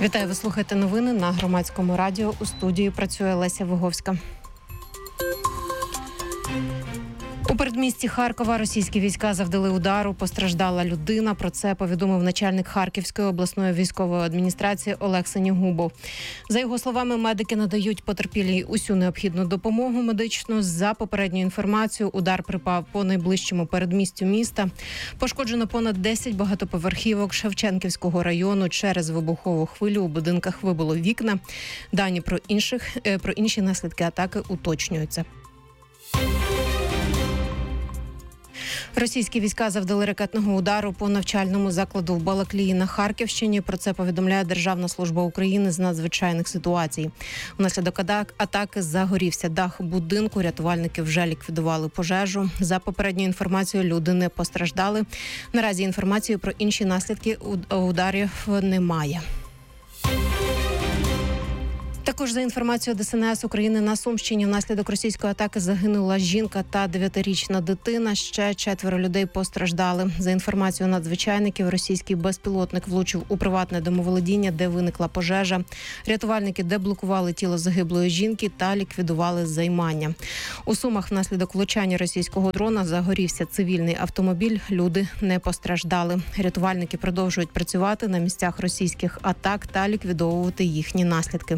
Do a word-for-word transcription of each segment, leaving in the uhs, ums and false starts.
Вітаю, ви слухаєте новини на Громадському радіо. У студії працює Леся Виговська. У передмісті Харкова російські війська завдали удару. Постраждала людина. Про це повідомив начальник Харківської обласної військової адміністрації Олег Синігубов. За його словами, медики надають потерпілій усю необхідну допомогу медичну. За попередньою інформацією, удар припав по найближчому передмістю міста. Пошкоджено понад десять багатоповерхівок Шевченківського району. Через вибухову хвилю у будинках вибило вікна. Дані про інших про інші наслідки атаки уточнюються. Російські війська завдали ракетного удару по навчальному закладу в Балаклії на Харківщині. Про це повідомляє Державна служба України з надзвичайних ситуацій. Внаслідок атаки загорівся дах будинку. Рятувальники вже ліквідували пожежу. За попередньою інформацією, люди не постраждали. Наразі інформації про інші наслідки ударів немає. Також за інформацією Де Ес Ен Ес України, на Сумщині внаслідок російської атаки загинула жінка та дев'ятирічна дитина. Ще четверо людей постраждали. За інформацією надзвичайників, російський безпілотник влучив у приватне домоволодіння, де виникла пожежа. Рятувальники деблокували тіло загиблої жінки та ліквідували займання. У Сумах внаслідок влучання російського дрона загорівся цивільний автомобіль. Люди не постраждали. Рятувальники продовжують працювати на місцях російських атак та ліквідовувати їхні наслідки.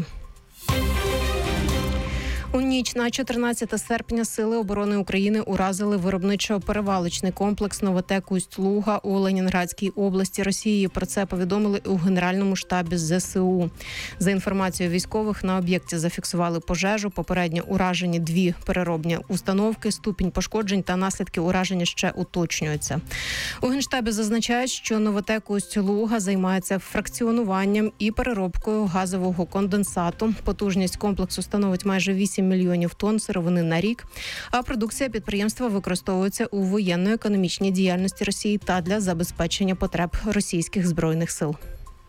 У ніч на чотирнадцяте серпня Сили оборони України уразили виробничо-перевалочний комплекс «Новотек Усть-Луга» у Ленінградській області Росії. Про це повідомили у Генеральному штабі Зе Се У. За інформацією військових, на об'єкті зафіксували пожежу, попередньо уражені дві переробні установки, ступінь пошкоджень та наслідки ураження ще уточнюються. У Генштабі зазначають, що «Новотек Усть-Луга» займається фракціонуванням і переробкою газового конденсату. Потужність комплексу становить майже вісім мільйонів тонн сировини на рік, а продукція підприємства використовується у воєнно-економічній діяльності Росії та для забезпечення потреб російських збройних сил.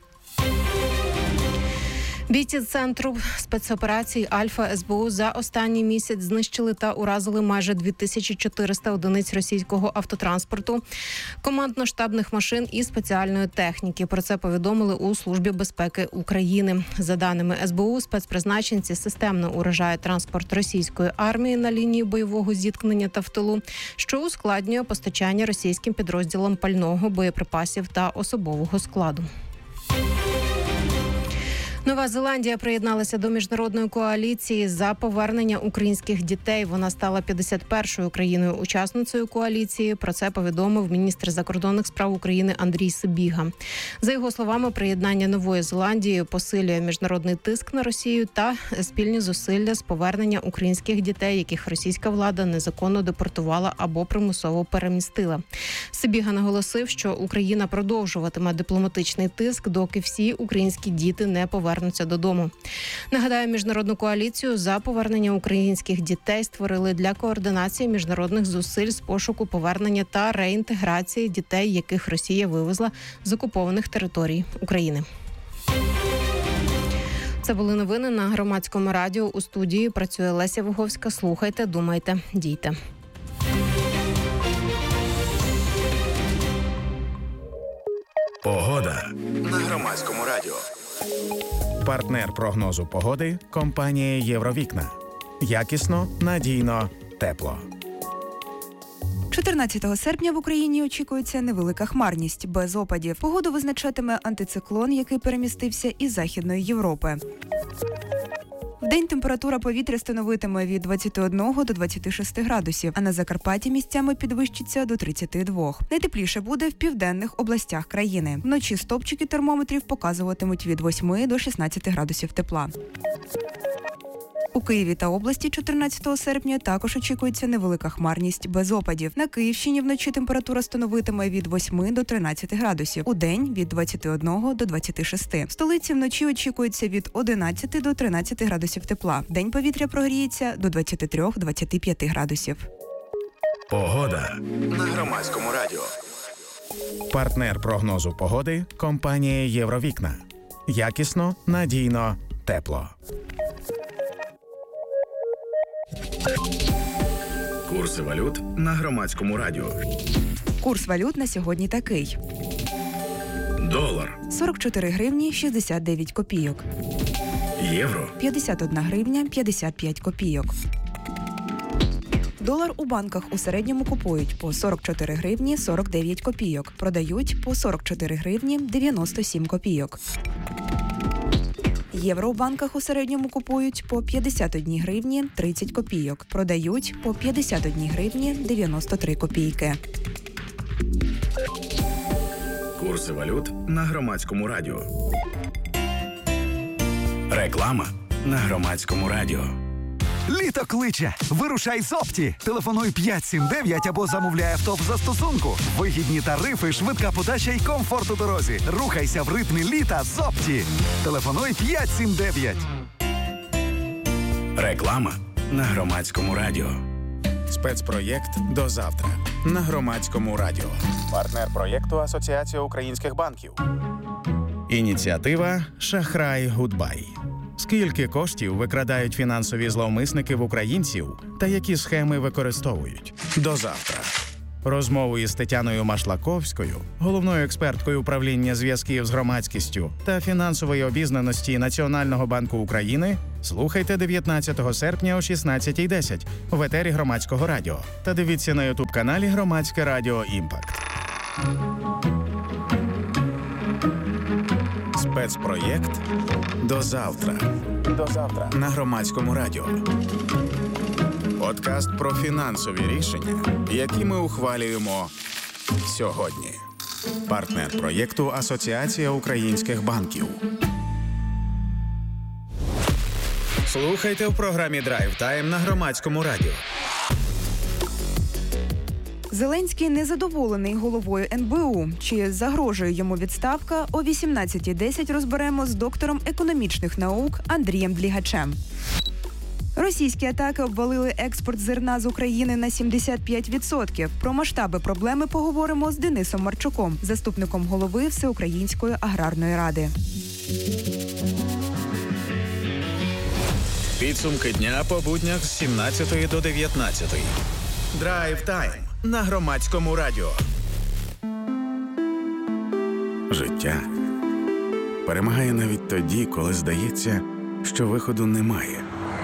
Бійці Центру спецоперацій «Альфа» Ес Бе У за останній місяць знищили та уразили майже дві тисячі чотириста одиниць російського автотранспорту, командно-штабних машин і спеціальної техніки. Про це повідомили у Службі безпеки України. За даними Ес Бе У, спецпризначенці системно уражають транспорт російської армії на лінії бойового зіткнення та в тилу, що ускладнює постачання російським підрозділам пального, боєприпасів та особового складу. Нова Зеландія приєдналася до міжнародної коаліції за повернення українських дітей. Вона стала п'ятдесят першою країною-учасницею коаліції. Про це повідомив міністр закордонних справ України Андрій Сибіга. За його словами, приєднання Нової Зеландії посилює міжнародний тиск на Росію та спільні зусилля з повернення українських дітей, яких російська влада незаконно депортувала або примусово перемістила. Сибіга наголосив, що Україна продовжуватиме дипломатичний тиск, доки всі українські діти не повернуться додому. Нагадаю, міжнародну коаліцію за повернення українських дітей створили для координації міжнародних зусиль з пошуку повернення та реінтеграції дітей, яких Росія вивезла з окупованих територій України. Це були новини на Громадському радіо. У студії працює Леся Виговська. Слухайте, думайте, дійте. Погода на Громадському радіо. Партнер прогнозу погоди – компанія «Євровікна». Якісно, надійно, тепло. чотирнадцятого серпня в Україні очікується невелика хмарність, без опадів. Погоду визначатиме антициклон, який перемістився із Західної Європи. Вдень температура повітря становитиме від двадцяти одного до двадцяти шести градусів, а на Закарпатті місцями підвищиться до тридцяти двох. Найтепліше буде в південних областях країни. Вночі стопчики термометрів показуватимуть від восьми до шістнадцяти градусів тепла. У Києві та області чотирнадцятого серпня також очікується невелика хмарність без опадів. На Київщині вночі температура становитиме від восьми до тринадцяти градусів. Удень – від двадцяти одного до двадцяти шести. В столиці вночі очікується від одинадцяти до тринадцяти градусів тепла. Вдень повітря прогріється до двадцяти трьох - двадцяти п'яти градусів. Погода на Громадському радіо. Партнер прогнозу погоди – компанія «Євровікна». Якісно, надійно, тепло. Курси валют на Громадському радіо. Курс валют на сьогодні такий. Долар. сорок чотири гривні шістдесят дев'ять копійок. Євро. п'ятдесят одна гривня п'ятдесят п'ять копійок. Долар у банках у середньому купують по сорок чотири гривні сорок дев'ять копійок, продають по сорок чотири гривні дев'яносто сім копійок. Євро у банках у середньому купують по п'ятдесят одна гривні тридцять копійок, продають по п'ятдесят одна гривні дев'яносто три копійки. Курси валют на Громадському радіо. Реклама на Громадському радіо. Літо кличе! Вирушай з Опті! Телефонуй п'ять сім дев'ять або замовляй авто в застосунку. Вигідні тарифи, швидка подача і комфорт у дорозі. Рухайся в ритмі літа з Опті! Телефонуй п'ять сім дев'ять. Реклама на Громадському радіо. Спецпроєкт «До завтра» на Громадському радіо. Партнер проєкту Асоціація українських банків. Ініціатива «Шахрай Гудбай». Скільки коштів викрадають фінансові зловмисники в українців та які схеми використовують? До завтра. Розмову із Тетяною Машлаковською, головною експерткою управління зв'язків з громадськістю та фінансової обізнаності Національного банку України, слухайте дев'ятнадцятого серпня о шістнадцятій десять в етері Громадського радіо та дивіться на ютуб-каналі Громадське радіо Імпакт. Спецпроєкт «До завтра». До завтра на Громадському радіо. Подкаст про фінансові рішення, які ми ухвалюємо сьогодні. Партнер проєкту Асоціація українських банків. Слухайте в програмі «Драйв Тайм» на Громадському радіо. Зеленський незадоволений головою ен бе у. Чи загрожує йому відставка? О вісімнадцятій десять розберемо з доктором економічних наук Андрієм Длігачем. Російські атаки обвалили експорт зерна з України на сімдесят п'ять відсотків. Про масштаби проблеми поговоримо з Денисом Марчуком, заступником голови Всеукраїнської аграрної ради. Підсумки дня по буднях з сімнадцятої до дев'ятнадцятої. Драйв Тайм на Громадському радіо. Життя перемагає навіть тоді, коли здається, що виходу немає.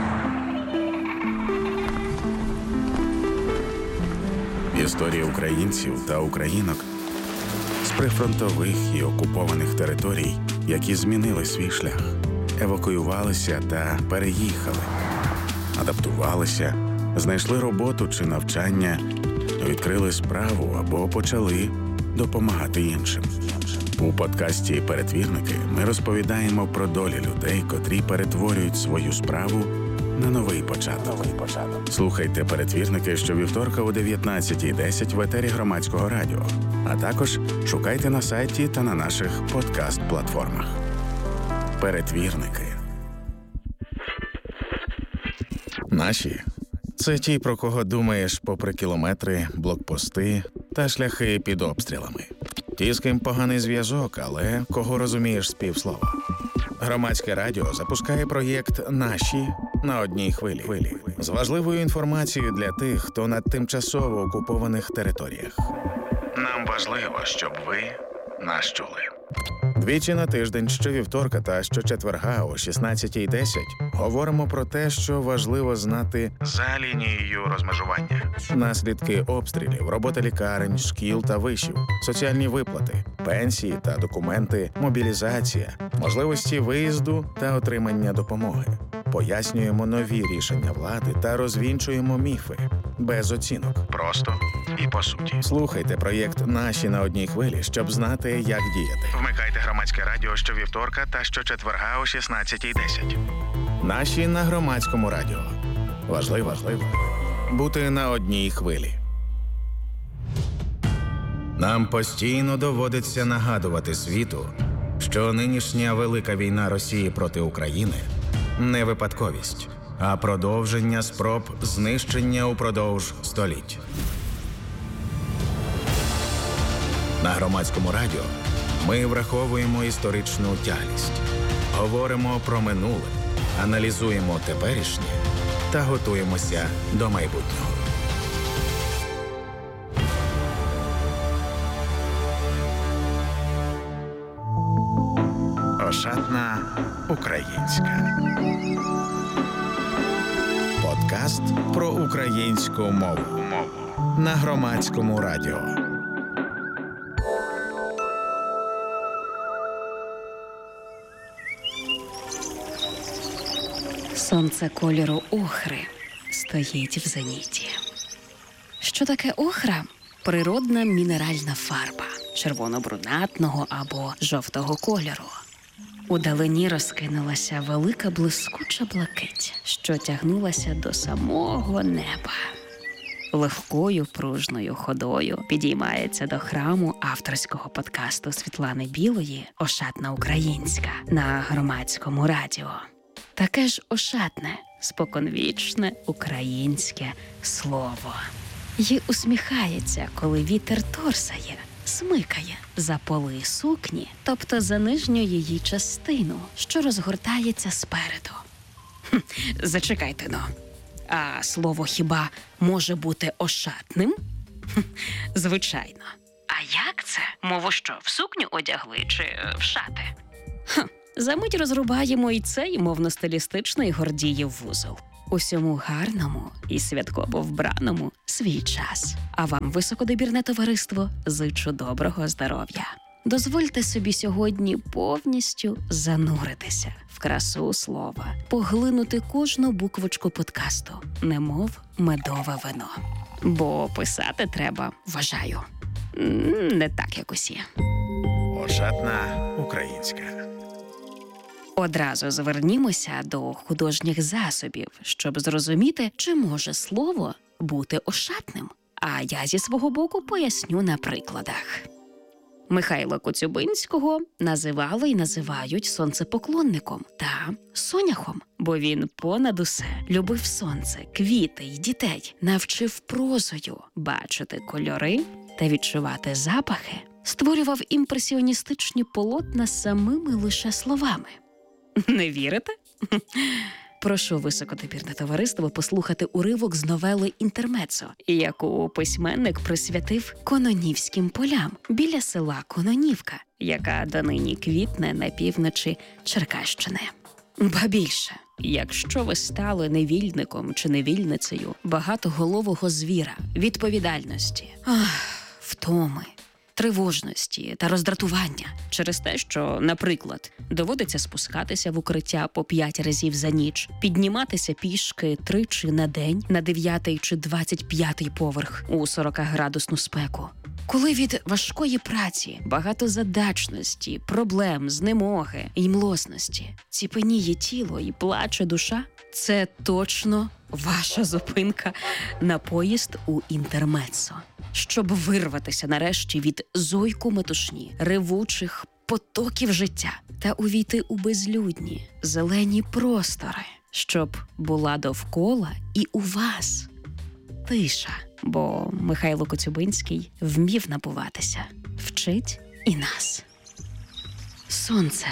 Історія українців та українок з прифронтових і окупованих територій, які змінили свій шлях, евакуювалися та переїхали, адаптувалися, знайшли роботу чи навчання, відкрили справу або почали допомагати іншим. У подкасті «Перетвірники» ми розповідаємо про долі людей, котрі перетворюють свою справу на новий початок. Новий початок. Слухайте «Перетвірники» щовівторка о дев'ятнадцятій десять в етері Громадського радіо, а також шукайте на сайті та на наших подкаст-платформах. «Перетвірники». Наші – це ті, про кого думаєш попри кілометри, блокпости та шляхи під обстрілами. Ті, з ким поганий зв'язок, але кого розумієш з півслова. Громадське радіо запускає проєкт «Наші» на одній хвилі. З важливою інформацією для тих, хто на тимчасово окупованих територіях. Нам важливо, щоб ви нас чули. Двічі на тиждень, щовівторка та щочетверга о шістнадцятій десять говоримо про те, що важливо знати за лінією розмежування. Наслідки обстрілів, робота лікарень, шкіл та вишів, соціальні виплати, пенсії та документи, мобілізація, можливості виїзду та отримання допомоги. Пояснюємо нові рішення влади та розвінчуємо міфи. Без оцінок. Просто і по суті. Слухайте проєкт «Наші» на одній хвилі, щоб знати, як діяти. Вмикайте Громадське радіо щовівторка та щочетверга о шістнадцятій десять. «Наші» на Громадському радіо. Важливо, важливо бути на одній хвилі. Нам постійно доводиться нагадувати світу, що нинішня велика війна Росії проти України – не випадковість, а продовження спроб знищення упродовж століть. На Громадському радіо ми враховуємо історичну тяглість, говоримо про минуле, аналізуємо теперішнє та готуємося до майбутнього. Ошатна українська. Подкаст про українську мову на Громадському радіо. Сонце кольору охри стоїть в зеніті. Що таке охра? Природна мінеральна фарба червоно-брунатного або жовтого кольору. Удалині розкинулася велика блискуча блакить, що тягнулася до самого неба. Легкою пружною ходою підіймається до храму авторського подкасту Світлани Білої «Ошатна українська» на Громадському радіо. Таке ж ошатне, споконвічне українське слово. Й усміхається, коли вітер торсає, смикає за поли сукні, тобто за нижню її частину, що розгортається спереду. Хм, зачекайте-но. А слово хіба може бути ошатним? Хм, звичайно. А як це? Мову що, в сукню одягли чи в шати? Хм, замить розрубаємо і цей мовно-стилістичний Гордіїв вузол. Усьому гарному і святково вбраному свій час. А вам, високодобірне товариство, зичу доброго здоров'я. Дозвольте собі сьогодні повністю зануритися в красу слова, поглинути кожну буквочку подкасту, немов медове вино. Бо писати треба, вважаю, не так, як усі. Ошатна українська. Одразу звернімося до художніх засобів, щоб зрозуміти, чи може слово бути ошатним. А я зі свого боку поясню на прикладах. Михайла Коцюбинського називали і називають сонцепоклонником та соняхом, бо він понад усе любив сонце, квіти й дітей, навчив прозою бачити кольори та відчувати запахи, створював імпресіоністичні полотна самими лише словами. Не вірите? Прошу високодобірне товариство послухати уривок з новели «Інтермеццо», яку письменник присвятив Кононівським полям біля села Кононівка, яка донині квітне на півночі Черкащини. Ба більше, якщо ви стали невільником чи невільницею багатоголового звіра, відповідальності, ах, втоми, тривожності та роздратування через те, що, наприклад, доводиться спускатися в укриття по п'ять разів за ніч, підніматися пішки тричі на день на дев'ятий чи двадцять п'ятий поверх у сорокаградусну спеку. Коли від важкої праці, багатозадачності, проблем, знемоги й млосності ціпеніє тіло і плаче душа, це точно ваша зупинка на поїзд у інтермеццо. Щоб вирватися нарешті від зойку метушні, ревучих потоків життя та увійти у безлюдні, зелені простори, щоб була довкола і у вас тиша. Бо Михайло Коцюбинський вмів напуватися, вчить і нас. Сонце,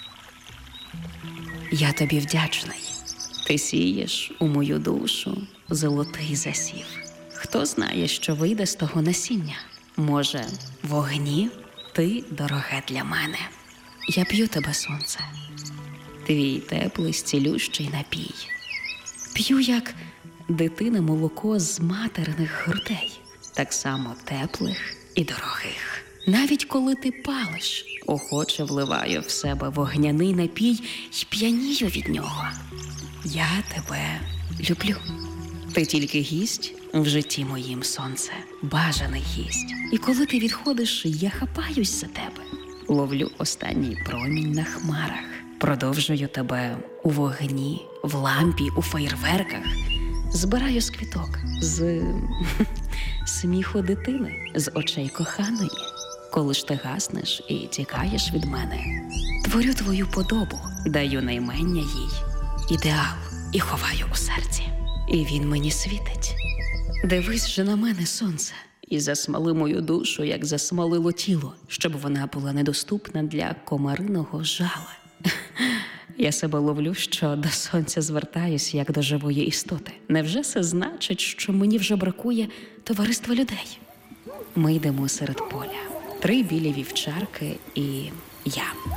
я тобі вдячний. Ти сієш у мою душу золотий засів. Хто знає, що вийде з того насіння? Може, вогні ти дороге для мене. Я п'ю тебе, сонце, твій теплий зцілющий напій. П'ю, як дитина, молоко з материних грудей, так само теплих і дорогих. Навіть коли ти палиш, охоче вливаю в себе вогняний напій й п'янію від нього. Я тебе люблю. Ти тільки гість в житті моїм, сонце, бажаний гість. І коли ти відходиш, я хапаюсь за тебе. Ловлю останній промінь на хмарах. Продовжую тебе у вогні, в лампі, у феєрверках. Збираю з квіток, з сміху дитини, з очей коханої. Коли ж ти гаснеш і тікаєш від мене, творю твою подобу, даю наймення їй, ідеал і ховаю у серці. І він мені світить. Дивись же на мене, сонце, і засмали мою душу, як засмалило тіло, щоб вона була недоступна для комариного жала. Я себе ловлю, що до сонця звертаюсь, як до живої істоти. Невже це значить, що мені вже бракує товариства людей? Ми йдемо серед поля. Три білі вівчарки і я.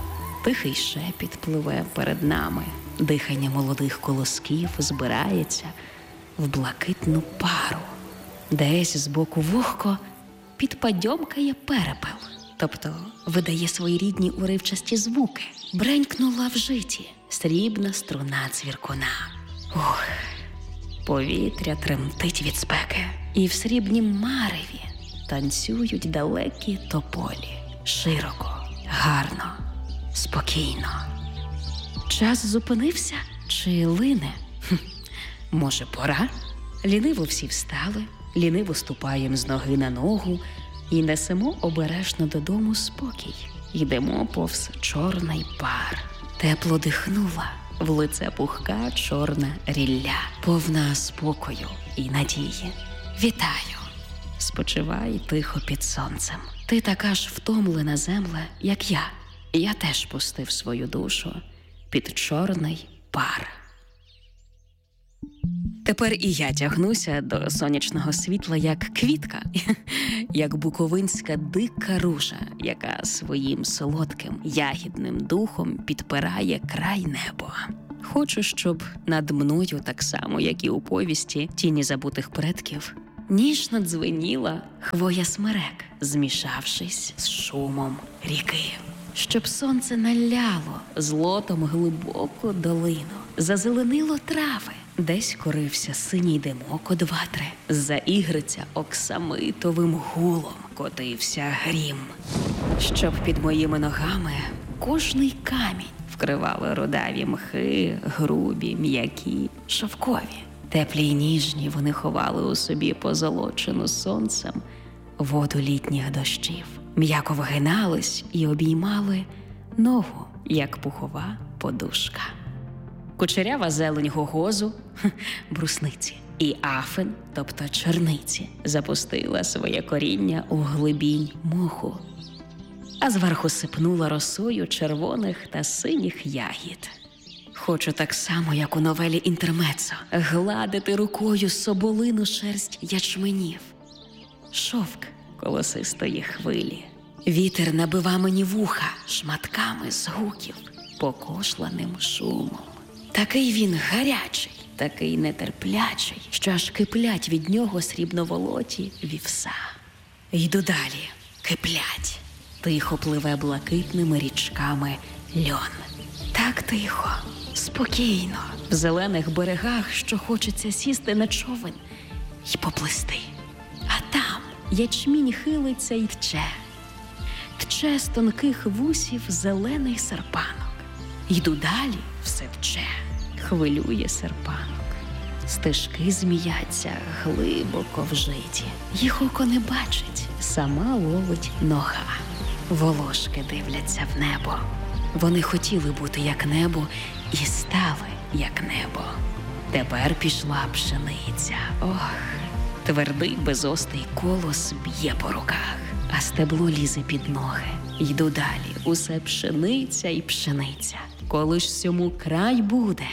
Тихий шепіт пливе перед нами, дихання молодих колосків збирається в блакитну пару. Десь збоку вогко підпадьомкає перепел, тобто видає свої рідні уривчасті звуки. Бренькнула в житі срібна струна цвіркуна. Ух, повітря тремтить від спеки, і в срібнім мареві танцюють далекі тополі. Широко, гарно, спокійно. Час зупинився чи лине? Хм, може, пора? Ліниво всі встали, ліниво ступаєм з ноги на ногу і несемо обережно додому спокій. Йдемо повз чорний пар. Тепло дихнула в лице пухка чорна рілля, повна спокою і надії. Вітаю! Спочивай тихо під сонцем. Ти така ж втомлена земле, як я. Я теж пустив свою душу під чорний пар. Тепер і я тягнуся до сонячного світла, як квітка, як буковинська дика ружа, яка своїм солодким ягідним духом підпирає край неба. Хочу, щоб над мною, так само, як і у повісті «Тіні забутих предків», ніжно дзвеніла хвоя смерек, змішавшись з шумом ріки. Щоб сонце наляло злотом глибоку долину, зазеленило трави, десь корився синій димок од ватри, заігриться оксамитовим гулом котився грім. Щоб під моїми ногами кожний камінь вкривали рудаві мхи, грубі, м'які, шовкові. Теплі й ніжні вони ховали у собі позолочену сонцем воду літніх дощів. М'яко вигинались і обіймали ногу, як пухова подушка. Кучерява зелень гогозу, брусниці, і афин, тобто черниці, запустила своє коріння у глибінь моху, а зверху сипнула росою червоних та синіх ягід. Хочу так само, як у новелі «Інтермеццо», гладити рукою соболину шерсть ячменів, шовк колосистої хвилі. Вітер набива мені вуха шматками згуків, покошланим шумом. Такий він гарячий, такий нетерплячий, що аж киплять від нього срібноволоті вівса. Йду далі, киплять. Тихо пливе блакитними річками льон. Так тихо, спокійно, в зелених берегах, що хочеться сісти на човен й поплисти. А там ячмінь хилиться й тче. Тче з тонких вусів зелений серпанок. Йду далі, все тче, хвилює серпанок. Стежки зміяться глибоко вжиті. Їх око не бачить, сама ловить нога. Волошки дивляться в небо. Вони хотіли бути як небо і стали як небо. Тепер пішла пшениця. Ох, твердий безострий колос б'є по руках, а стебло лізе під ноги. Йду далі, усе пшениця і пшениця. Коли ж сьому край буде?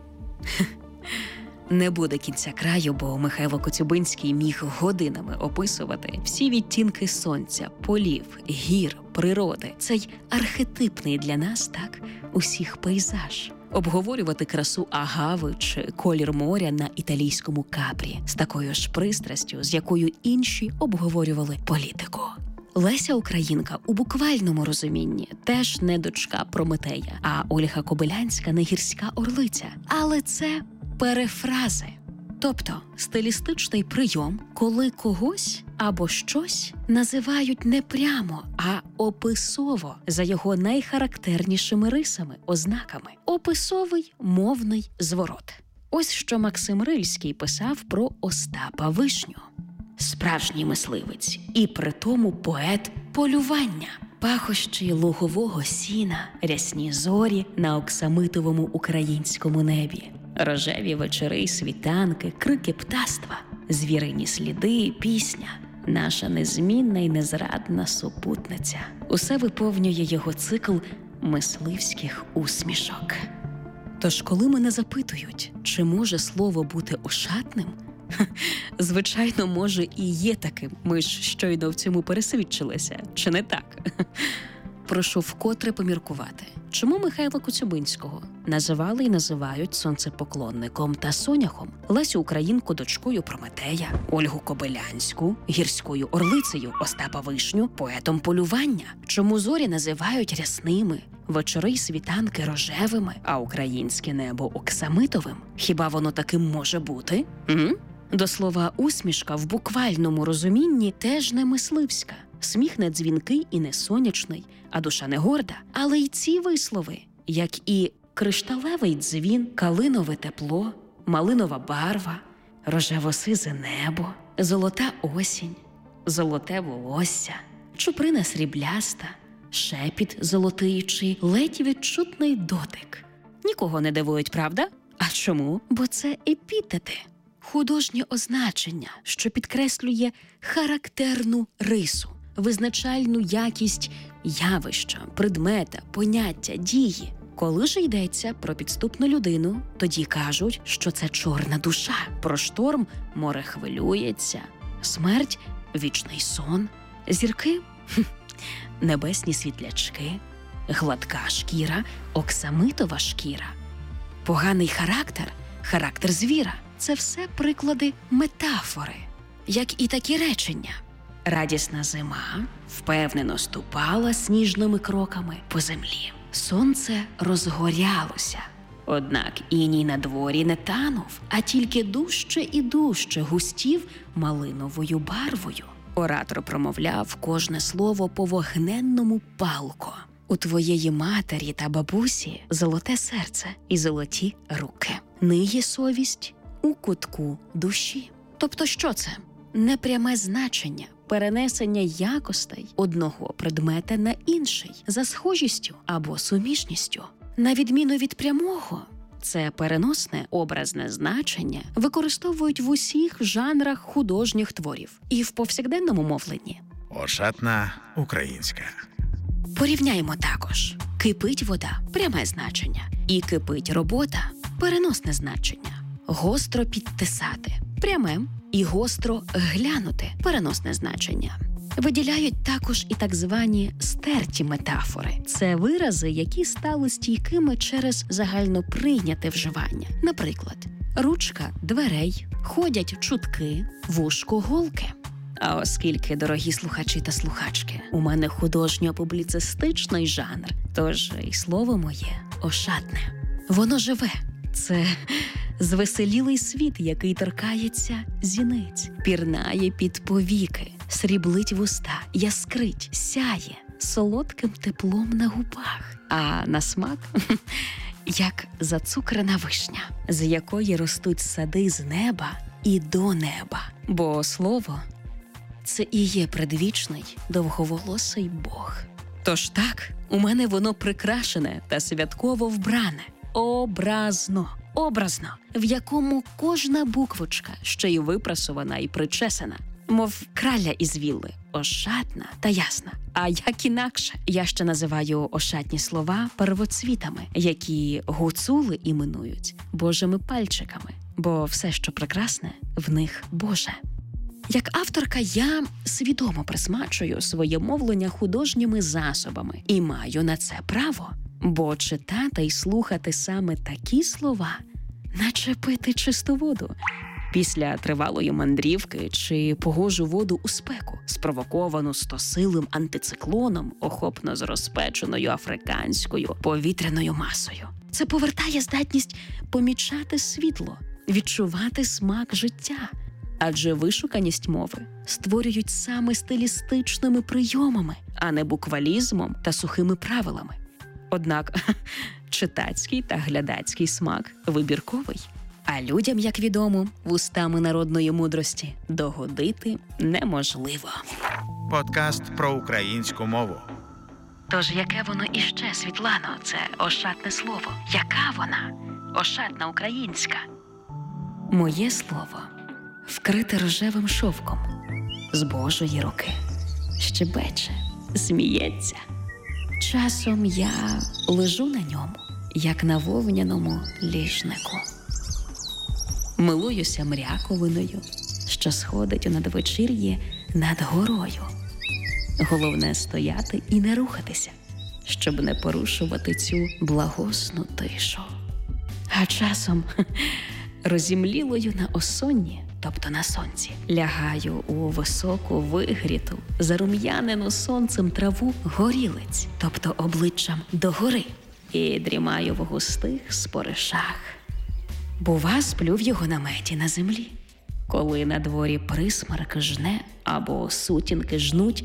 Не буде кінця краю, бо Михайло Коцюбинський міг годинами описувати всі відтінки сонця, полів, гір, природи. Цей архетипний для нас, так, усіх пейзаж. Обговорювати красу агави чи колір моря на італійському Капрі з такою ж пристрастю, з якою інші обговорювали політику. Леся Українка у буквальному розумінні теж не дочка Прометея, а Ольга Кобилянська не гірська орлиця. Але це перефрази, тобто стилістичний прийом, коли когось або щось називають не прямо, а описово за його найхарактернішими рисами, ознаками. Описовий мовний зворот. Ось що Максим Рильський писав про Остапа Вишню. Справжній мисливець і притому поет полювання. Пахощі лугового сіна, рясні зорі на оксамитовому українському небі. Рожеві вечори й світанки, крики птаства, звірині сліди, пісня. Наша незмінна й незрадна супутниця. Усе виповнює його цикл мисливських усмішок. Тож, коли мене запитують, чи може слово бути ошатним, звичайно, може і є таким. Ми ж щойно в цьому пересвідчилися, чи не так? прошу вкотре поміркувати, чому Михайла Коцюбинського називали і називають сонцепоклонником та соняхом, Лесю Українку дочкою Прометея, Ольгу Кобилянську гірською орлицею, Остапа Вишню поетом полювання, чому зорі називають рясними, вечори й світанки рожевими, а українське небо оксамитовим. Хіба воно таким може бути? М? До слова, усмішка в буквальному розумінні теж не мисливська. Сміх не дзвінкий і не сонячний, а душа не горда. Але й ці вислови, як і кришталевий дзвін, калинове тепло, малинова барва, рожево-сизе небо, золота осінь, золоте волосся, чуприна срібляста, шепіт золотий чи ледь відчутний дотик. Нікого не дивують, правда? А чому? Бо це епітети. Художнє означення, що підкреслює характерну рису, визначальну якість явища, предмета, поняття, дії. Коли ж йдеться про підступну людину, тоді кажуть, що це чорна душа. Про шторм море хвилюється, смерть – вічний сон, зірки – небесні світлячки, гладка шкіра – оксамитова шкіра, поганий характер – характер звіра. Це все приклади метафори, як і такі речення. Радісна зима впевнено ступала сніжними кроками по землі. Сонце розгорялося, однак іній на дворі не танув, а тільки дужче і дужче густів малиновою барвою. Оратор промовляв кожне слово по вогненному палко. У твоєї матері та бабусі золоте серце і золоті руки. Ниє совість у кутку душі. Тобто що це? Непряме значення, перенесення якостей одного предмета на інший за схожістю або суміжністю. На відміну від прямого, це переносне образне значення використовують в усіх жанрах художніх творів і в повсякденному мовленні. Ошатна українська. Порівняємо також. Кипить вода – пряме значення. І кипить робота – переносне значення. Гостро підтисати – пряме. І гостро глянути – переносне значення. Виділяють також і так звані стерті метафори. Це вирази, які стали стійкими через загальноприйняте вживання. Наприклад, ручка дверей, ходять чутки, вушко голки. А оскільки, дорогі слухачі та слухачки, у мене художньо-публіцистичний жанр, тож і слово моє ошатне. Воно живе. Це звеселілий світ, який торкається зіниць, пірнає під повіки, сріблить вуста, яскрить, сяє солодким теплом на губах. А на смак – як зацукрена вишня, з якої ростуть сади з неба і до неба. Бо слово – це і є предвічний довговолосий Бог. Тож так, у мене воно прикрашене та святково вбране. Образно, образно, в якому кожна буквочка ще й випрасована і причесана, мов краля із вілли, ошатна та ясна. А як інакше, я ще називаю ошатні слова первоцвітами, які гуцули іменують Божими пальчиками, бо все, що прекрасне, в них Боже. Як авторка я свідомо присмачую своє мовлення художніми засобами і маю на це право. Бо читати й слухати саме такі слова, наче пити чисту воду. Після тривалої мандрівки чи погожу воду у спеку, спровоковану стосилим антициклоном, охопно з розпеченою африканською повітряною масою. Це повертає здатність помічати світло, відчувати смак життя. Адже вишуканість мови створюють саме стилістичними прийомами, а не буквалізмом та сухими правилами. Однак читацький та глядацький смак вибірковий. А людям, як відомо, вустами народної мудрості догодити неможливо. Подкаст про українську мову. Тож яке воно іще, Світлано, це ошатне слово? Яка вона? Ошатна українська? Моє слово вкрите рожевим шовком з Божої руки. Щебече, сміється. Часом я лежу на ньому, як на вовняному ліжнику. Милуюся мряковиною, що сходить у надвечір'ї над горою. Головне – стояти і не рухатися, щоб не порушувати цю благосну тишу. А часом розімлілою на осонні, тобто на сонці, лягаю у високу, вигріту, зарум'янену сонцем траву горілиць, тобто обличчям догори, і дрімаю в густих споришах. Бува, сплю в його наметі на землі. Коли на дворі присмерк жне або сутінки жнуть,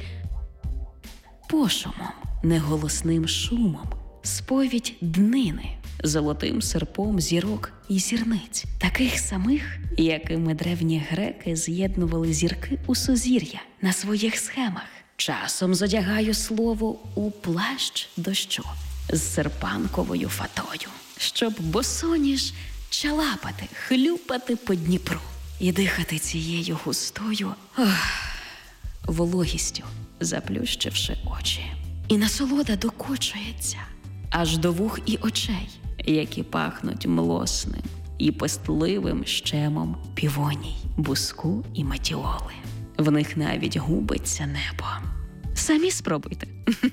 пошумом, неголосним шумом, сповідь днини, золотим серпом зірок і зірниць, таких самих, якими древні греки з'єднували зірки у сузір'я на своїх схемах. Часом зодягаю слово у плащ дощу з серпанковою фатою, щоб босоніж чалапати, хлюпати по Дніпру і дихати цією густою ох, вологістю, заплющивши очі. І насолода докочується аж до вух і очей, які пахнуть млосним і пестливим щемом півоній, буску і метіоли. В них навіть губиться небо. Самі спробуйте.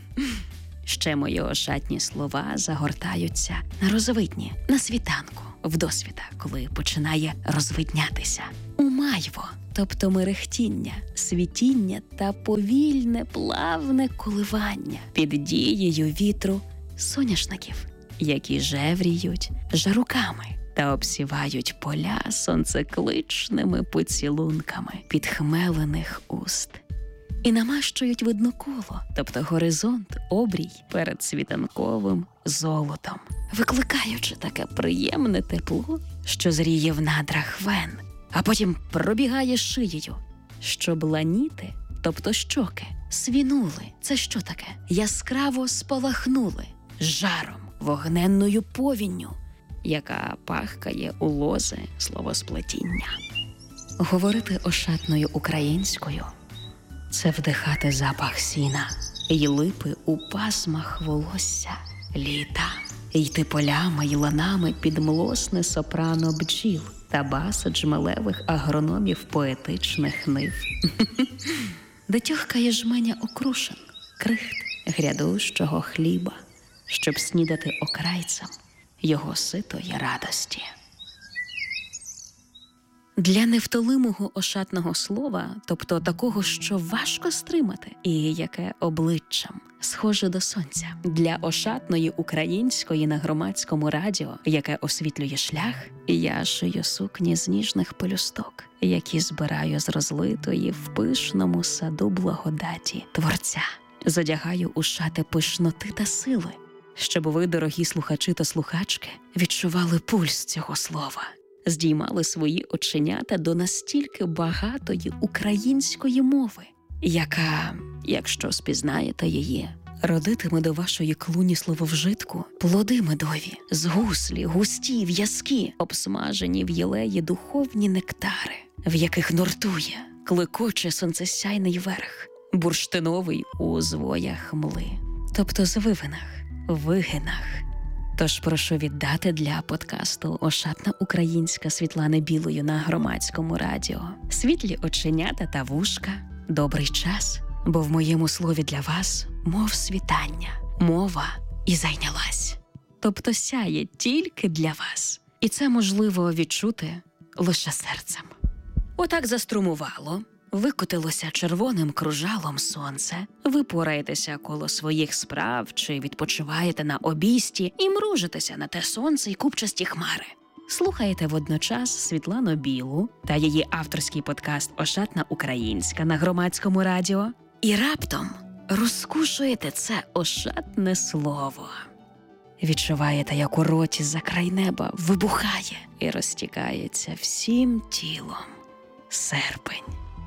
Ще мої ошатні слова загортаються на розвидні, на світанку, вдосвіта, коли починає розвиднятися. У майво, тобто мерехтіння, світіння та повільне, плавне коливання під дією вітру соняшників, які жевріють жаруками та обсівають поля сонцекличними поцілунками підхмелених уст. І намащують видноколо, тобто горизонт, обрій перед світанковим золотом, викликаючи таке приємне тепло, що зріє в надрах вен, а потім пробігає шиєю, щоб ланіти, тобто щоки, свінули. Це що таке? Яскраво спалахнули жаром, вогненною повінню, яка пахкає у лози словосплетіння. Говорити ошатною українською – це вдихати запах сіна й липи у пасмах волосся літа, йти полями й ланами під млосне сопрано бджіл та бас джмелевих агрономів поетичних нив. Де тьохкає жменя окрушин, крихт грядущого хліба, щоб снідати окрайцем його ситої радості. Для невтолимого ошатного слова, тобто такого, що важко стримати, і яке обличчям схоже до сонця, для ошатної української на громадському радіо, яке освітлює шлях, я шию сукні з ніжних пелюсток, які збираю з розлитої в пишному саду благодаті Творця. Задягаю у шати пишноти та сили, щоб ви, дорогі слухачі та слухачки, відчували пульс цього слова, здіймали свої оченята до настільки багатої української мови, яка, якщо спізнаєте її, родитиме до вашої клуні слововжитку плоди медові, з гуслі, густі, в'язкі, обсмажені в єлеї духовні нектари, в яких нортує, клекоче сонцесяйний верх, бурштиновий у звоях мли, тобто звивинах, вигинах. Тож прошу віддати для подкасту «Ошатна українська» Світлани Білої на громадському радіо світлі оченята та вушка, добрий час, бо в моєму слові для вас мов світання, мова і зайнялась. Тобто сяє тільки для вас. І це можливо відчути лише серцем. Отак заструмувало, викотилося червоним кружалом сонце, ви пораєтеся коло своїх справ чи відпочиваєте на обійсті і мружитеся на те сонце й купчасті хмари. Слухаєте водночас Світлану Білу та її авторський подкаст «Ошатна українська» на громадському радіо і раптом розкушуєте це ошатне слово. Відчуваєте, як у роті за край неба вибухає і розтікається всім тілом серпень,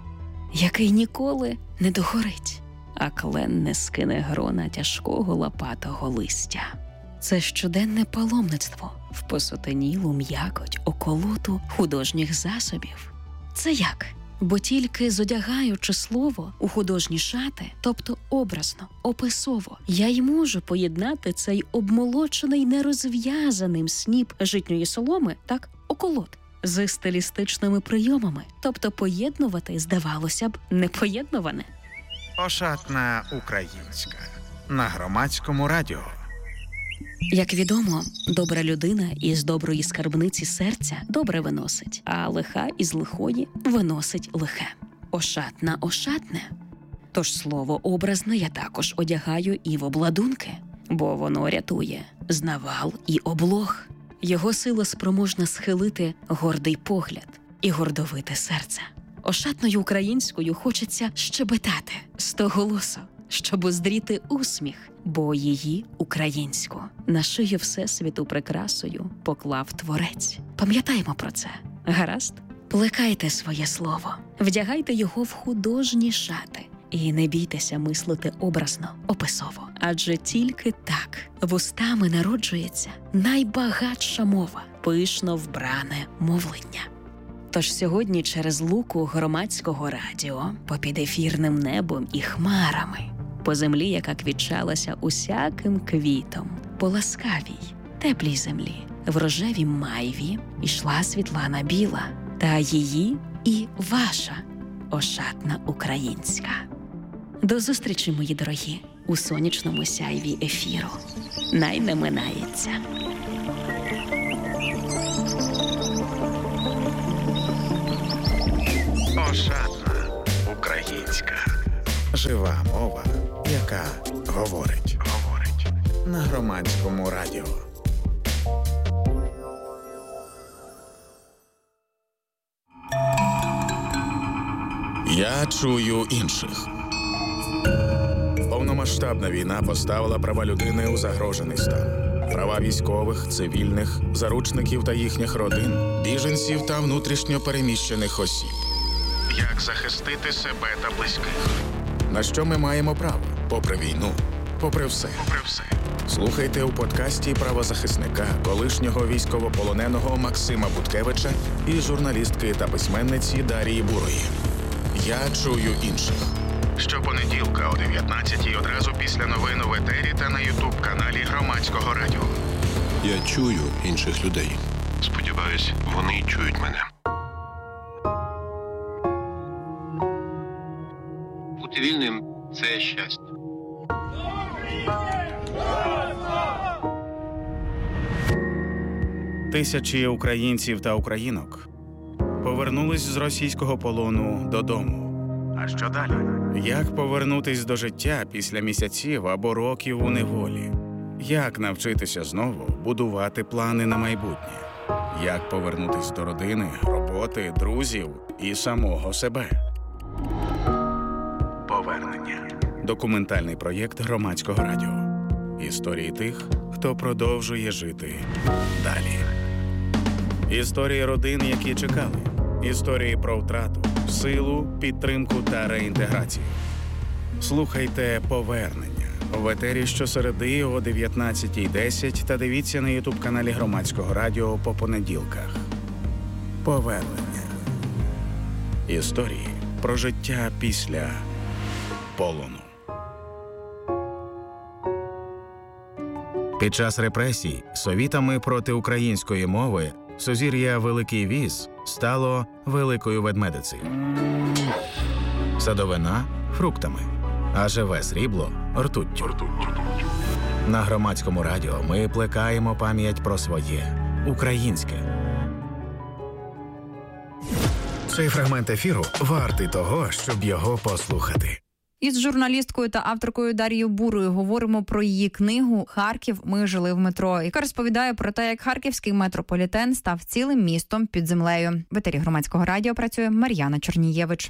який ніколи не догорить, а клен не скине грона тяжкого лопатого листя. Це щоденне паломництво в посотенілу м'якоть околоту художніх засобів. Це як? Бо тільки зодягаючи слово у художні шати, тобто образно, описово, я й можу поєднати цей обмолочений нерозв'язаним сніп житньої соломи, так, околот, з стилістичними прийомами, тобто поєднувати, здавалося б, непоєднуване. Ошатна українська. на Громадському радіо. Як відомо, добра людина із доброї скарбниці серця добре виносить, а лиха із лихої виносить лихе. Ошатна ошатне. Тож слово образне я також одягаю і в обладунки, бо воно рятує з навал і облог. Його сила спроможна схилити гордий погляд і гордовите серце. Ошатною українською хочеться щебетати стоголосо, щоб уздріти усміх, бо її українську на шию всесвіту прикрасою поклав Творець. Пам'ятаємо про це, гаразд? Плекайте своє слово, вдягайте його в художні шати і не бійтеся мислити образно, описово. Адже тільки так вустами народжується найбагатша мова, пишно вбране мовлення. Тож сьогодні через луку Громадського радіо, попід ефірним небом і хмарами, по землі, яка квітчалася усяким квітом, по ласкавій, теплій землі, в рожевій майві ішла Світлана Біла, та її і ваша ошатна українська. До зустрічі, мої дорогі, у сонячному сяйві ефіру. Най не минається. Ошатна українська. Жива мова, яка говорить. Говорить. На Громадському радіо. Я чую інших. Повномасштабна війна поставила права людини у загрожений стан. Права військових, цивільних, заручників та їхніх родин, біженців та внутрішньо переміщених осіб. Як захистити себе та близьких? На що ми маємо право? Попри війну, попри все. Попри все. Слухайте у подкасті правозахисника, колишнього військовополоненого Максима Буткевича і журналістки та письменниці Дарії Бурої. Я чую інших. Щопонеділка о дев'ятнадцятій одразу після новин у етері та на ютуб-каналі Громадського радіо. Я чую інших людей. Сподіваюсь, вони чують мене. Бути вільним – це щастя. Тисячі українців та українок повернулись з російського полону додому. А що далі? Як повернутись до життя після місяців або років у неволі? Як навчитися знову будувати плани на майбутнє? Як повернутись до родини, роботи, друзів і самого себе? Повернення. Документальний проєкт Громадського радіо. Історії тих, хто продовжує жити далі. Історії родин, які чекали. Історії про втрату, силу, підтримку та реінтеграцію. Слухайте «Повернення» в етері щосереди о дев'ятнадцятій десять та дивіться на ютуб-каналі Громадського радіо по понеділках. Повернення. Історії про життя після полону. Під час репресій совітами проти української мови сузір'я Великий Віз стало Великою Ведмедицею. Садовина – фруктами, а живе срібло – ртуттю. На Громадському радіо ми плекаємо пам'ять про своє – українське. Цей фрагмент ефіру вартий того, щоб його послухати. Із журналісткою та авторкою Дарією Бурою говоримо про її книгу «Харків. Ми жили в метро», яка розповідає про те, як харківський метрополітен став цілим містом під землею. В етері Громадського радіо працює Мар'яна Чорнієвич.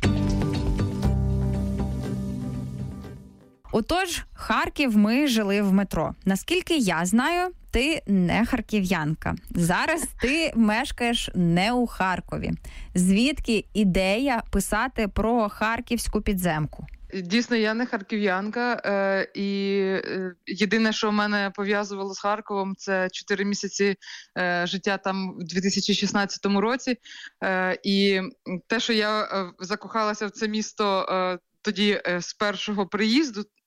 Отож, Харків, ми жили в метро. Наскільки я знаю, ти не харків'янка. Зараз ти мешкаєш не у Харкові. Звідки ідея писати про харківську підземку? Дійсно, я не харків'янка, е, і е, єдине, що мене пов'язувало з Харковом, це чотири місяці е, життя там в дві тисячі шістнадцятому році. Е, і те, що я е, закохалася в це місто е, тоді е, з першого приїзду,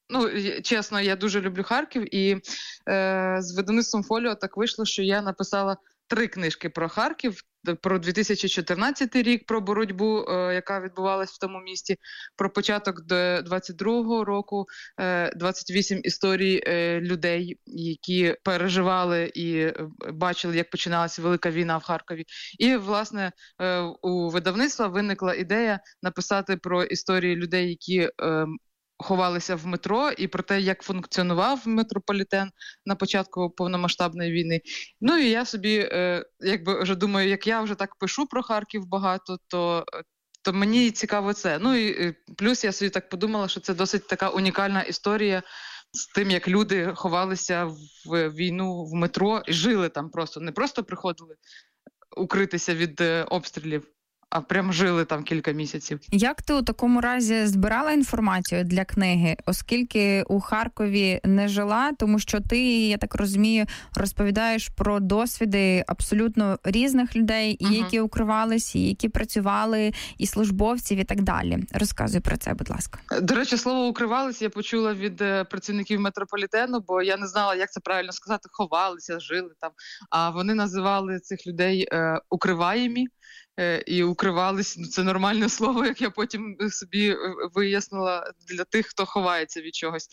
Ну, чесно, я дуже люблю Харків, і е, з видавництвом «Фоліо» так вийшло, що я написала три книжки про Харків. Про дві тисячі чотирнадцятий рік, про боротьбу, е, яка відбувалась в тому місті, про початок до двадцять другого року, е, двадцять вісім історій е, людей, які переживали і бачили, як починалася Велика війна в Харкові. І, власне, е, у видавництва виникла ідея написати про історії людей, які е, ховалися в метро, і про те, як функціонував метрополітен на початку повномасштабної війни. Ну і я собі, е, якби вже думаю, як я вже так пишу про Харків багато, то, то мені цікаво це. Ну і плюс я собі так подумала, що це досить така унікальна історія з тим, як люди ховалися в війну в метро і жили там просто. Не просто приходили укритися від е, обстрілів, а прям жили там кілька місяців. Як ти у такому разі збирала інформацію для книги, оскільки у Харкові не жила, тому що ти, я так розумію, розповідаєш про досвіди абсолютно різних людей, і uh-huh. які укривалися, і які працювали, і службовців, і так далі. Розказуй про це, будь ласка. До речі, слово «укривалися» я почула від працівників метрополітену, бо я не знала, як це правильно сказати, ховалися, жили там, а вони називали цих людей е, «укриваємі». І укривались, ну це нормальне слово, як я потім собі вияснила, для тих, хто ховається від чогось.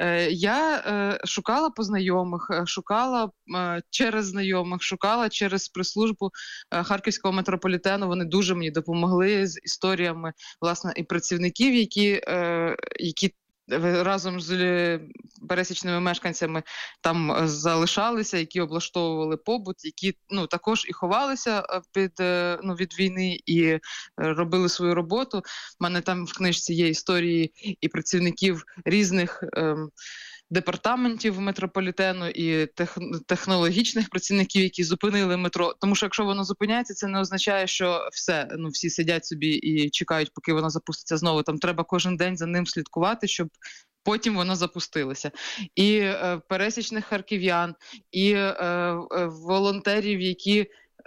Я шукала по знайомих, шукала через знайомих, шукала через прес-службу Харківського метрополітену. Вони дуже мені допомогли з історіями, власне, і працівників, які, які разом з пересічними мешканцями там залишалися, які облаштовували побут, які ну також і ховалися під ну від війни і робили свою роботу. У мене там в книжці є історії і працівників різних ем, департаментів метрополітену і тех, технологічних працівників, які зупинили метро. Тому що якщо воно зупиняється, це не означає, що все, ну всі сидять собі і чекають, поки воно запуститься знову. Там треба кожен день за ним слідкувати, щоб потім воно запустилося. І е, пересічних харків'ян, і е, е, волонтерів, які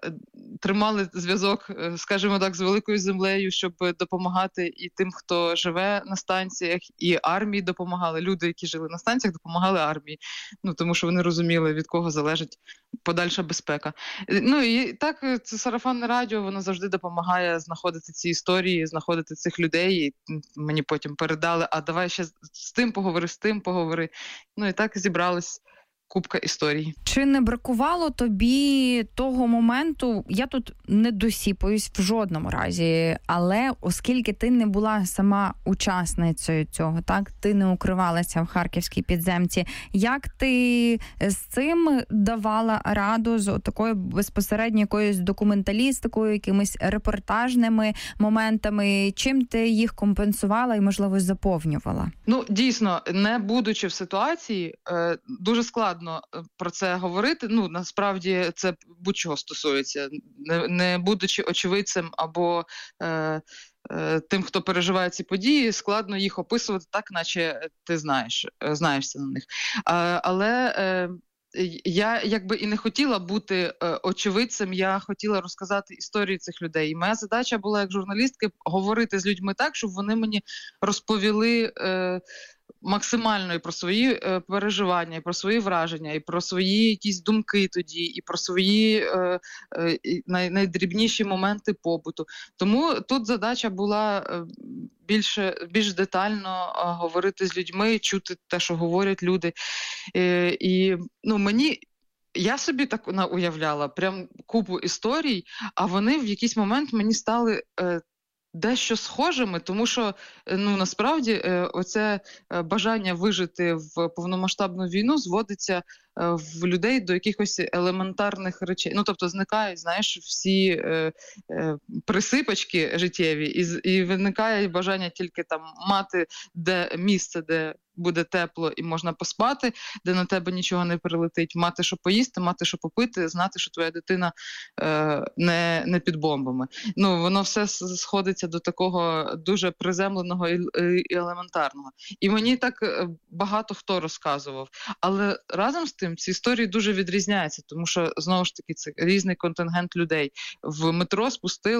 тримали зв'язок, скажімо так, з великою землею, щоб допомагати і тим, хто живе на станціях, і армії допомагали. Люди, які жили на станціях, допомагали армії. Ну, тому що вони розуміли, від кого залежить подальша безпека. Ну, і так, це сарафанне радіо, воно завжди допомагає знаходити ці історії, знаходити цих людей. І мені потім передали, а давай ще з тим поговори, з тим поговори. Ну, і так зібрались купка історій. Чи не бракувало тобі того моменту, я тут не досіпаюсь в жодному разі, але оскільки ти не була сама учасницею цього, так, ти не укривалася в харківській підземці, як ти з цим давала раду, з такою безпосередньо якоюсь документалістикою, якимись репортажними моментами, чим ти їх компенсувала і, можливо, заповнювала? Ну, дійсно, не будучи в ситуації, дуже складно про це говорити. Ну, насправді, це будь-чого стосується. Не, не будучи очевидцем або е, е, тим, хто переживає ці події, складно їх описувати так, наче ти знаєш, знаєшся на них. А, але е, я якби і не хотіла бути е, очевидцем, я хотіла розказати історії цих людей. І моя задача була, як журналістки, говорити з людьми так, щоб вони мені розповіли е, максимально і про свої е, переживання, і про свої враження, і про свої якісь думки тоді, і про свої е, е, най, найдрібніші моменти побуту. Тому тут задача була е, більше, більш детально е, говорити з людьми, чути те, що говорять люди. Е, і ну, мені... Я собі так уявляла прям купу історій, а вони в якийсь момент мені стали е, дещо схожими, тому що ну насправді е, оце бажання вижити в повномасштабну війну зводиться е, в людей до якихось елементарних речей. Ну тобто зникають, знаєш, всі е, е, присипочки життєві, і, і виникає бажання тільки там мати де місце, де буде тепло і можна поспати, де на тебе нічого не прилетить, мати що поїсти, мати що попити, знати, що твоя дитина е, не, не під бомбами. Ну, воно все сходиться до такого дуже приземленого і, і елементарного. І мені так багато хто розказував. Але разом з тим ці історії дуже відрізняються, тому що, знову ж таки, це різний контингент людей. В метро спустилось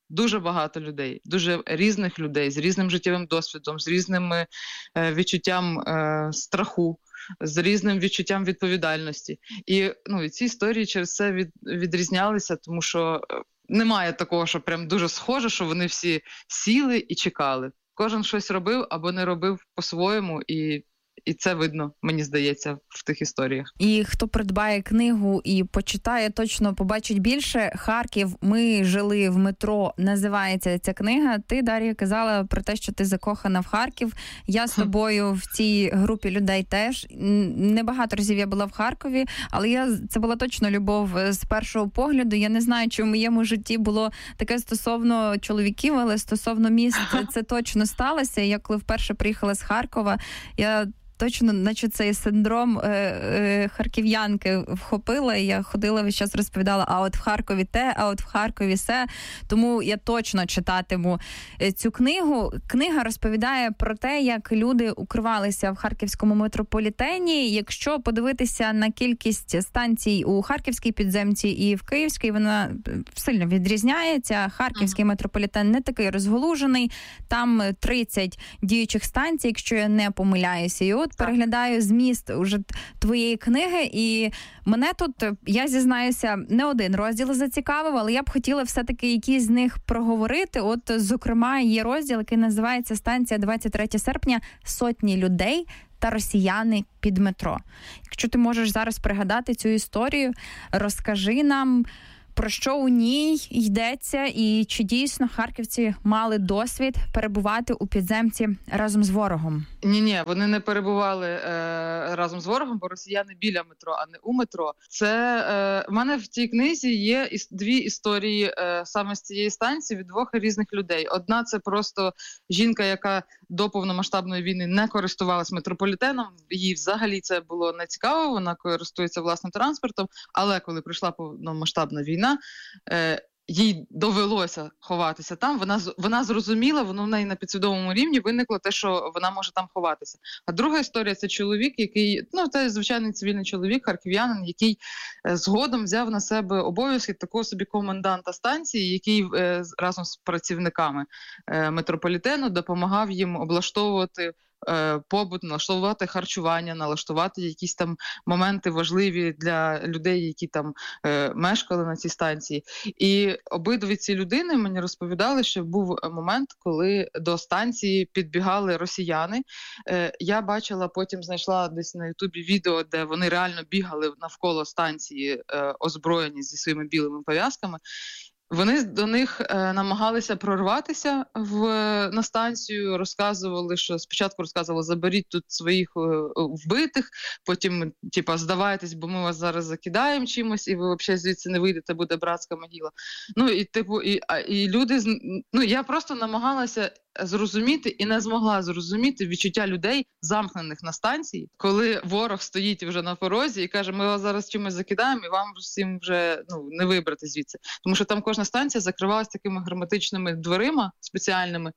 дуже багато людей, дуже різних людей, з різним життєвим досвідом, з різним е, відчуттям е, страху, з різним відчуттям відповідальності. І, ну, і ці історії через це від, відрізнялися, тому що немає такого, що прям дуже схоже, що вони всі сіли і чекали. Кожен щось робив або не робив по-своєму, і І це видно, мені здається, в тих історіях. І хто придбає книгу і почитає, точно побачить більше. Харків, ми жили в метро, називається ця книга. Ти, Дар'я, казала про те, що ти закохана в Харків. Я з тобою в цій групі людей теж. Небагато разів я була в Харкові, але я, це була точно любов з першого погляду. Я не знаю, чи в моєму житті було таке стосовно чоловіків, але стосовно міст це точно сталося. Я коли вперше приїхала з Харкова, я точно, наче цей синдром е, е, харків'янки вхопила, і я ходила весь час розповідала, а от в Харкові те, а от в Харкові се. Тому я точно читатиму цю книгу. Книга розповідає про те, як люди укривалися в харківському метрополітені. Якщо подивитися на кількість станцій у харківській підземці і в київській, вона сильно відрізняється. Харківський метрополітен не такий розголужений. Там тридцять діючих станцій, якщо я не помиляюся. І от переглядаю зміст уже твоєї книги, і мене тут, я зізнаюся, не один розділ зацікавив, але я б хотіла все-таки якісь з них проговорити. От, зокрема, є розділ, який називається «Станція двадцять третього серпня. Сотні людей та росіяни під метро». Якщо ти можеш зараз пригадати цю історію, розкажи нам, про що у ній йдеться і чи дійсно харківці мали досвід перебувати у підземці разом з ворогом? Ні-ні, вони не перебували е, разом з ворогом, бо росіяни біля метро, а не у метро. Це е, в мене в цій книзі є іс, дві історії е, саме з цієї станції від двох різних людей. Одна – це просто жінка, яка до повномасштабної війни не користувалась метрополітеном, їй взагалі це було не цікаво, вона користується власним транспортом, але коли прийшла повномасштабна війна, е, їй довелося ховатися там, вона, вона зрозуміла, воно в неї на підсвідомому рівні виникло те, що вона може там ховатися. А друга історія – це чоловік, який, ну, це звичайний цивільний чоловік, харків'янин, який е, згодом взяв на себе обов'язки такого собі коменданта станції, який е, разом з працівниками е, метрополітену допомагав їм облаштовувати побут, налаштувати харчування, налаштувати якісь там моменти важливі для людей, які там е, мешкали на цій станції. І обидві ці людини мені розповідали, що був момент, коли до станції підбігали росіяни. Е, я бачила, потім знайшла десь на Ютубі відео, де вони реально бігали навколо станції е, озброєні зі своїми білими пов'язками. Вони до них е, намагалися прорватися в, на станцію, розказували, що спочатку розказували, заберіть тут своїх е, вбитих, потім, типа, здавайтесь, бо ми вас зараз закидаємо чимось, і ви взагалі звідси не вийдете, буде братська могила. Ну, і, типу, і, і люди, ну, я просто намагалася зрозуміти і не змогла зрозуміти відчуття людей, замкнених на станції, коли ворог стоїть вже на порозі і каже, ми вас зараз чимось закидаємо, і вам всім вже, ну, не вибрати звідси. Тому що там кожна станція закривалася такими герметичними дверима спеціальними,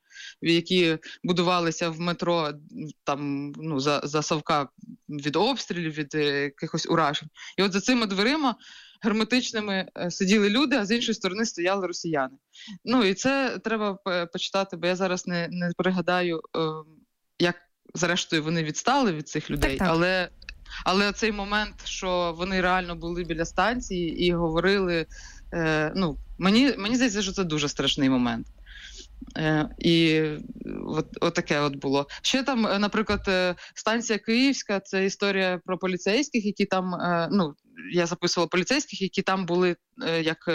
які будувалися в метро там, ну, за, за совка від обстрілів, від е, якихось уражень. І от за цими дверима герметичними сиділи люди, а з іншої сторони стояли росіяни. Ну, і це треба почитати, бо я зараз не, не пригадаю, як, зрештою, вони відстали від цих людей, так, так. але... Але цей момент, що вони реально були біля станції і говорили, е, ну, мені, мені здається, що це дуже страшний момент. Е, і от, от таке от було. Ще там, наприклад, станція Київська, це історія про поліцейських, які там, е, ну, я записувала поліцейських, які там були е, як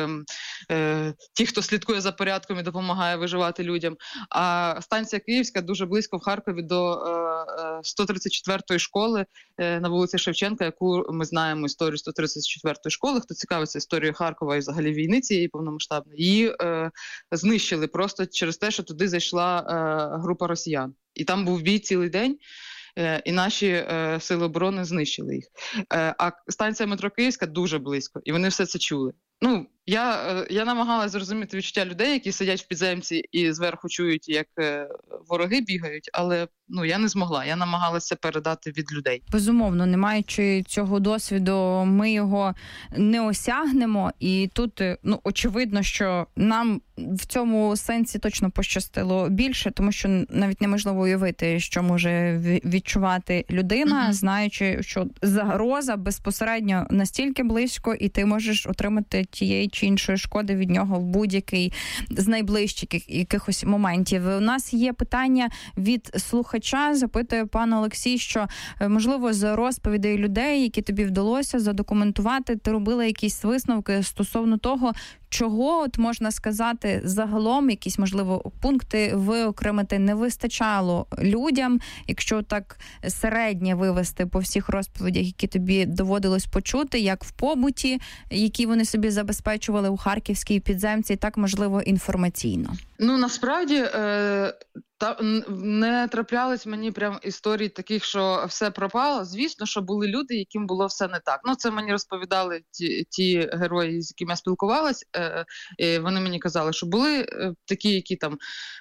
е, ті, хто слідкує за порядком і допомагає виживати людям. А станція Київська дуже близько в Харкові до е, сто тридцять четвертої школи е, на вулиці Шевченка, яку ми знаємо історію сто тридцять четвертої школи. Хто цікавиться історією Харкова і взагалі війни цієї повномасштабної, її е, знищили просто через те, що туди зайшла е, група росіян. І там був бій цілий день. І наші е, сили оборони знищили їх. Е, а станція метро Київська дуже близько, і вони все це чули. ну, я, я намагалась зрозуміти відчуття людей, які сидять в підземці і зверху чують, як вороги бігають, але ну, я не змогла. Я намагалася передати від людей. Безумовно, не маючи цього досвіду, ми його не осягнемо. І тут, ну, очевидно, що нам в цьому сенсі точно пощастило більше, тому що навіть неможливо уявити, що може відчувати людина, uh-huh. знаючи, що загроза безпосередньо настільки близько, і ти можеш отримати тієї чи іншої шкоди від нього в будь-який з найближчих якихось моментів. У нас є питання від слухача, запитує пан Олексій, що, можливо, з розповідей людей, які тобі вдалося задокументувати, ти робила якісь висновки стосовно того, чого, от можна сказати, загалом якісь, можливо, пункти виокремити не вистачало людям, якщо так середнє вивести по всіх розповідях, які тобі доводилось почути, як в побуті, які вони собі забезпечували у харківській підземці, так, можливо, інформаційно. Ну, насправді, е, та, не траплялись мені прям історій таких, що все пропало. Звісно, що були люди, яким було все не так. Ну, це мені розповідали ті, ті герої, з якими я спілкувалась. Е, е, вони мені казали, що були е, такі, які там,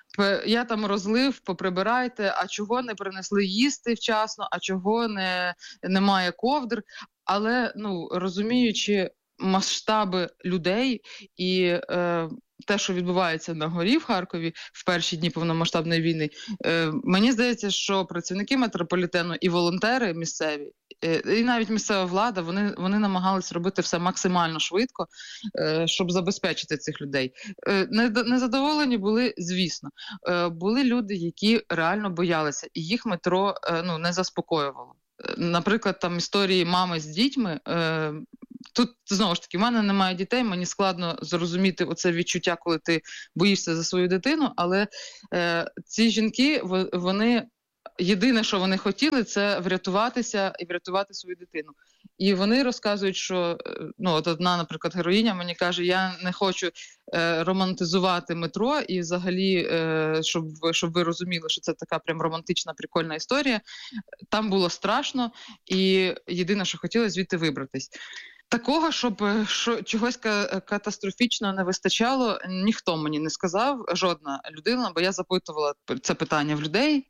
я там розлив, поприбирайте, а чого не принесли їсти вчасно, а чого не, немає ковдр. Але, ну, розуміючи масштаби людей і е, те, що відбувається на горі в Харкові в перші дні повномасштабної війни, е, мені здається, що працівники метрополітену і волонтери місцеві, е, і навіть місцева влада, вони, вони намагались робити все максимально швидко, е, щоб забезпечити цих людей. Е, незадоволені були, звісно. Е, були люди, які реально боялися, і їх метро е, ну, не заспокоювало. Наприклад, там історії мами з дітьми. Е, тут, знову ж таки, в мене немає дітей, мені складно зрозуміти оце відчуття, коли ти боїшся за свою дитину, але е, ці жінки, вони, єдине, що вони хотіли, це врятуватися і врятувати свою дитину. І вони розказують, що, ну, от одна, наприклад, героїня мені каже, я не хочу е, романтизувати метро, і взагалі, е, щоб, щоб ви розуміли, що це така прям романтична, прикольна історія. Там було страшно, і єдине, що хотіли, звідти вибратись. Такого, щоб що, чогось катастрофічно не вистачало, ніхто мені не сказав, жодна людина, бо я запитувала це питання в людей.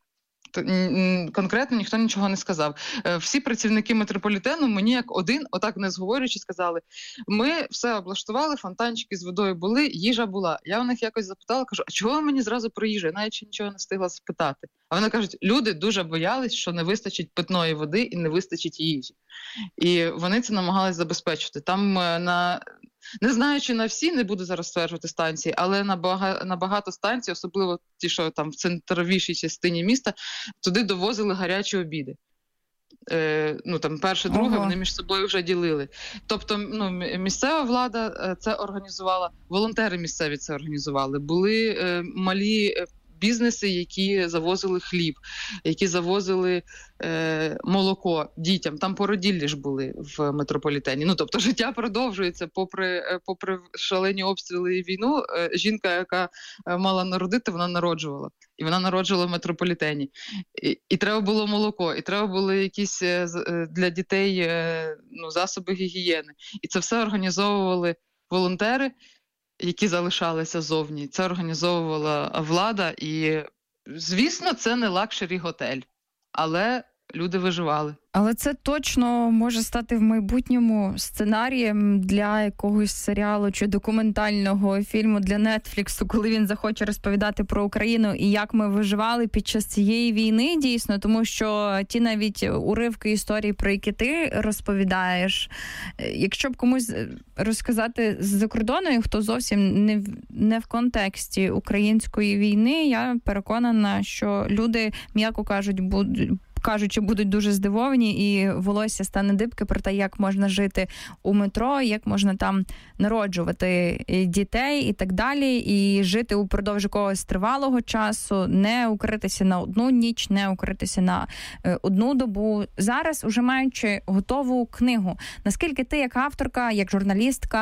Конкретно ніхто нічого не сказав. Всі працівники метрополітену мені як один, отак не зговорюючи, сказали, ми все облаштували, фонтанчики з водою були, їжа була. Я у них якось запитала, кажу, а чого ви мені зразу про їжу? Я навіть ще нічого не встигла спитати. А вони кажуть, люди дуже боялись, що не вистачить питної води і не вистачить їжі. І вони це намагались забезпечити. Там на... Не знаю, чи на всі, не буду зараз стверджувати станції, але на, бага, на багато станцій, особливо ті, що там в центровішій частині міста, туди довозили гарячі обіди. Е, ну, там, перше, друге, ага. Вони між собою вже ділили. Тобто, ну, місцева влада це організувала, волонтери місцеві це організували, були е, малі бізнеси, які завозили хліб, які завозили е, молоко дітям. Там породіллі ж були в метрополітені. Ну, тобто життя продовжується. Попри, попри шалені обстріли і війну, е, жінка, яка мала народити, вона народжувала. І вона народжувала в метрополітені. І, і треба було молоко, і треба були якісь е, для дітей е, ну, засоби гігієни. І це все організовували волонтери, які залишалися зовні. Це організовувала влада, і, звісно, це не лакшері-готель, але люди виживали. Але це точно може стати в майбутньому сценарієм для якогось серіалу чи документального фільму для Нетфліксу, коли він захоче розповідати про Україну і як ми виживали під час цієї війни, дійсно, тому що ті навіть уривки історії, про які ти розповідаєш, якщо б комусь розказати з-за кордону, хто зовсім не в, не в контексті української війни, я переконана, що люди, м'яко кажуть, будуть кажучи, будуть дуже здивовані, і волосся стане дибки про те, як можна жити у метро, як можна там народжувати дітей і так далі, і жити упродовж якогось тривалого часу, не укритися на одну ніч, не укритися на одну добу. Зараз, уже маючи готову книгу, наскільки ти як авторка, як журналістка,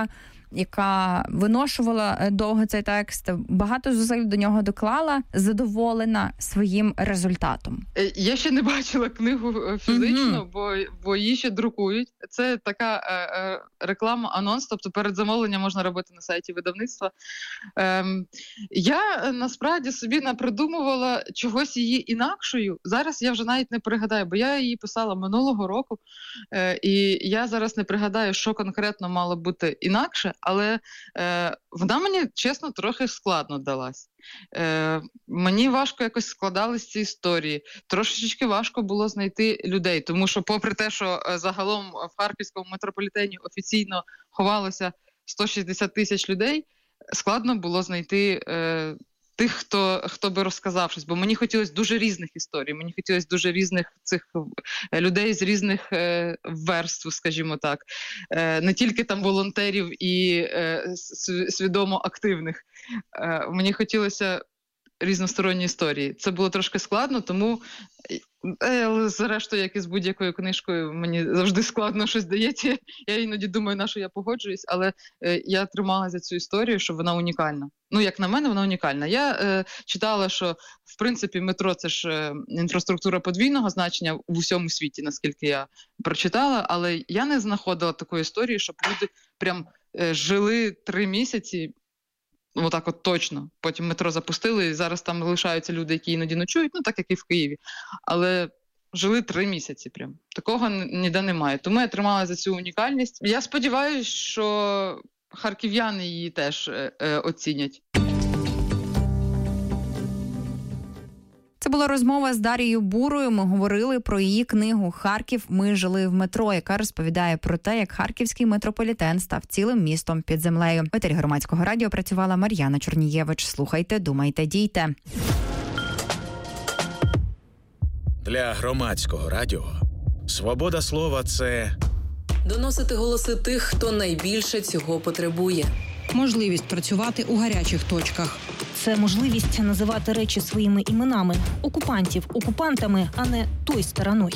яка виношувала довго цей текст, багато зусиль до нього доклала, задоволена своїм результатом. Я ще не бачила книгу фізично, Угу. бо, бо її ще друкують. Це така е, е, реклама, анонс, тобто передзамовлення можна робити на сайті видавництва. Ем, я насправді собі напридумувала чогось її інакшою. Зараз я вже навіть не пригадаю, бо я її писала минулого року, е, і я зараз не пригадаю, що конкретно мало бути інакше, але е, вона мені, чесно, трохи складно далась. Е, мені важко якось складались ці історії. Трошечки важко було знайти людей, тому що попри те, що е, загалом в Харківському метрополітені офіційно ховалося сто шістдесят тисяч людей, складно було знайти е, тих, хто, хто би розказав щось. Бо мені хотілося дуже різних історій, мені хотілося дуже різних цих людей з різних е, верств, скажімо так. Е, не тільки там волонтерів і е, свідомо активних. Е, мені хотілося різносторонні історії. Це було трошки складно, тому, але зрештою, як і з будь-якою книжкою, мені завжди складно щось дається. Я іноді думаю, на що я погоджуюсь, але е, я тримала за цю історію, що вона унікальна. Ну, як на мене, вона унікальна. Я е, читала, що, в принципі, метро – це ж е, інфраструктура подвійного значення в усьому світі, наскільки я прочитала, але я не знаходила такої історії, щоб люди прям е, жили три місяці, ну, так от точно. Потім метро запустили, і зараз там лишаються люди, які іноді ночують, ну, так, як і в Києві. Але жили три місяці прям. Такого ніде немає. Тому я тримала за цю унікальність. Я сподіваюся, що харків'яни її теж е, е, оцінять. Це була розмова з Дарією Бурою. Ми говорили про її книгу «Харків. Ми жили в метро», яка розповідає про те, як харківський метрополітен став цілим містом під землею. В етері Громадського радіо працювала Мар'яна Чорнієвич. Слухайте, думайте, дійте. Для Громадського радіо свобода слова – це доносити голоси тих, хто найбільше цього потребує. Можливість працювати у гарячих точках. Це можливість називати речі своїми іменами. Окупантів окупантами, а не той стороною.